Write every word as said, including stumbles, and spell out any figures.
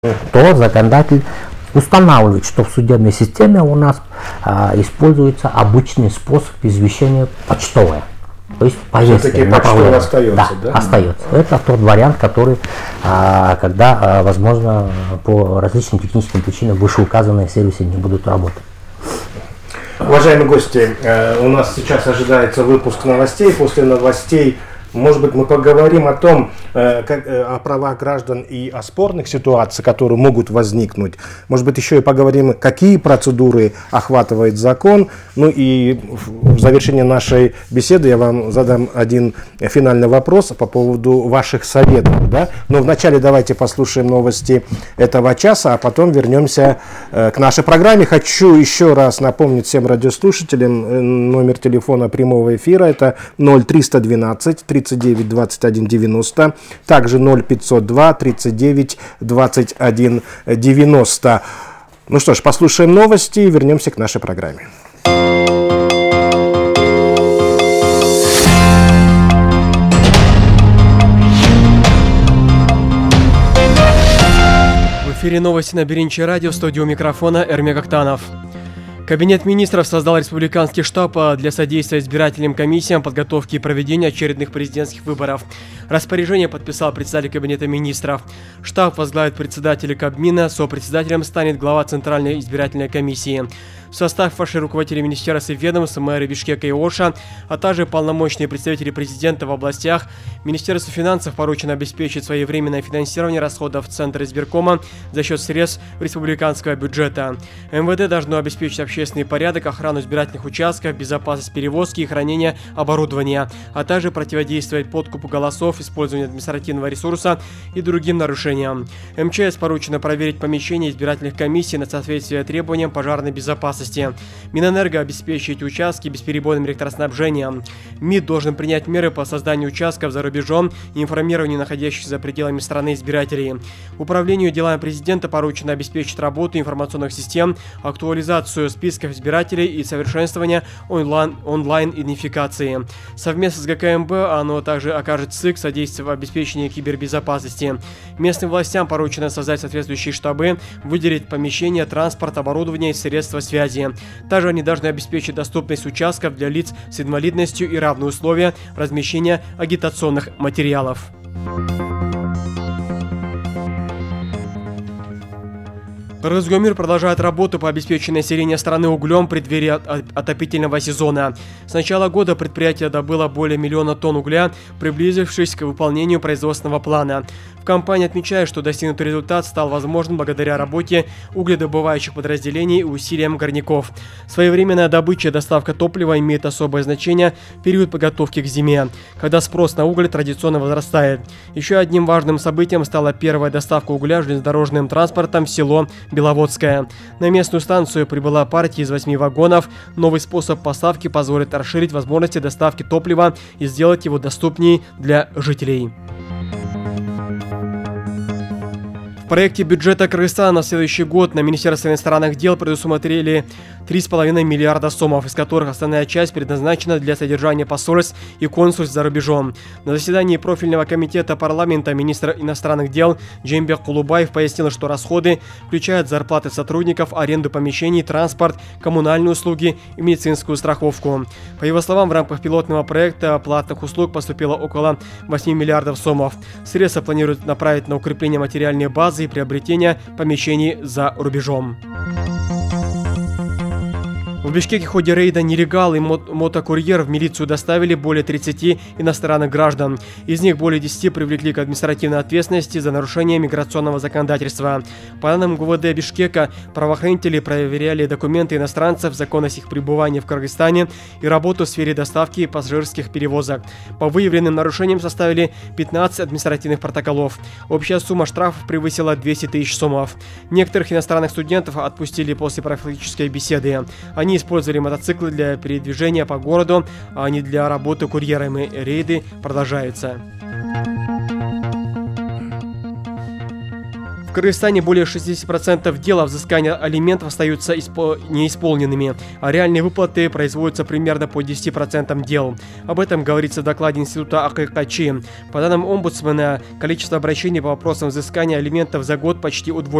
то законодатель устанавливает, что в судебной системе у нас а, используется обычный способ извещения почтовое. То есть повестка почтовое остается, да, да? остается. Это тот вариант, который, а, когда, а, возможно, по различным техническим причинам вышеуказанные сервисы не будут работать. Уважаемые гости, у нас сейчас ожидается выпуск новостей. После новостей, может быть, мы поговорим о том, как, о правах граждан и о спорных ситуациях, которые могут возникнуть. Может быть, еще и поговорим, какие процедуры охватывает закон. Ну и в завершение нашей беседы я вам задам один финальный вопрос по поводу ваших советов. Да? Но вначале давайте послушаем новости этого часа, а потом вернемся к нашей программе. Хочу еще раз напомнить всем радиослушателям номер телефона прямого эфира. Это ноль триста двенадцать тридцать девять двадцать один девяносто, также ноль пятьсот два тридцать девять двадцать один девяносто. Ну что ж, послушаем новости и вернемся к нашей программе. В эфире новости на Беринче радио, в студии у микрофона Эрмек Актанов. Кабинет министров создал республиканский штаб для содействия избирательным комиссиям подготовки и проведения очередных президентских выборов. Распоряжение подписал председатель Кабинета министров. Штаб возглавит председатель Кабмина, сопредседателем станет глава Центральной избирательной комиссии. В состав вошли руководители министерств и ведомств, мэры Бишкека и Оша, а также полномочные представители президента в областях. Министерству финансов поручено обеспечить своевременное финансирование расходов Центра избиркома за счет средств республиканского бюджета. эм вэ дэ должно обеспечить общественный порядок, охрану избирательных участков, безопасность перевозки и хранения оборудования, а также противодействовать подкупу голосов, использованию административного ресурса и другим нарушениям. эм че эс поручено проверить помещения избирательных комиссий на соответствие требованиям пожарной безопасности. Минэнерго обеспечить участки бесперебойным электроснабжением. МИД должен принять меры по созданию участков за рубежом и информированию находящихся за пределами страны избирателей. Управлению делами президента поручено обеспечить работу информационных систем, актуализацию списков избирателей и совершенствование онлайн, онлайн-идентификации. Совместно с гэ ка эм бэ оно также окажет ЦИК содействие в обеспечении кибербезопасности. Местным властям поручено создать соответствующие штабы, выделить помещения, транспорт, оборудование и средства связи. Также они должны обеспечить доступность участков для лиц с инвалидностью и равные условия размещения агитационных материалов. Росгомир продолжает работу по обеспечению населения страны углем в преддверии отопительного сезона. С начала года предприятие добыло более миллиона тонн угля, приблизившись к выполнению производственного плана. В компании отмечают, что достигнутый результат стал возможным благодаря работе угледобывающих подразделений и усилиям горняков. Своевременная добыча и доставка топлива имеет особое значение в период подготовки к зиме, когда спрос на уголь традиционно возрастает. Еще одним важным событием стала первая доставка угля железнодорожным транспортом в село Беловодская. На местную станцию прибыла партия из восьми вагонов. Новый способ поставки позволит расширить возможности доставки топлива и сделать его доступнее для жителей. В проекте бюджета Кыргызстана на следующий год на Министерство иностранных дел предусмотрели три с половиной миллиарда сомов, из которых основная часть предназначена для содержания посольств и консульств за рубежом. На заседании профильного комитета парламента министр иностранных дел Джеймбек Кулубаев пояснил, что расходы включают зарплаты сотрудников, аренду помещений, транспорт, коммунальные услуги и медицинскую страховку. По его словам, в рамках пилотного проекта платных услуг поступило около восьми миллиардов сомов. Средства планируют направить на укрепление материальной базы и приобретение помещений за рубежом. В Бишкеке в ходе рейда нелегал и мот- мотокурьер в милицию доставили более тридцати иностранных граждан. Из них более десяти привлекли к административной ответственности за нарушение миграционного законодательства. По данным гэ вэ дэ Бишкека, правоохранители проверяли документы иностранцев, законность их пребывания в Кыргызстане и работу в сфере доставки пассажирских перевозок. По выявленным нарушениям составили пятнадцать административных протоколов. Общая сумма штрафов превысила двести тысяч сомов. Некоторых иностранных студентов отпустили после профилактической беседы. Они использовали мотоциклы для передвижения по городу, а не для работы курьерами. Рейды продолжаются. В Кыргызстане более шестьдесят процентов дел о взыскании алиментов остаются испо- неисполненными, а реальные выплаты производятся примерно по десяти процентам дел. Об этом говорится в докладе Института АККЧ. По данным омбудсмена, количество обращений по вопросам взыскания алиментов за год почти удвоилось.